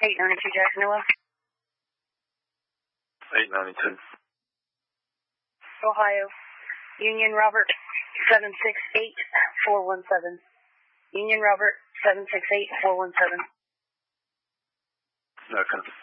892 Jacksonville. 892. Ohio. Union Robert 768417. Union Robert 768417. Okay.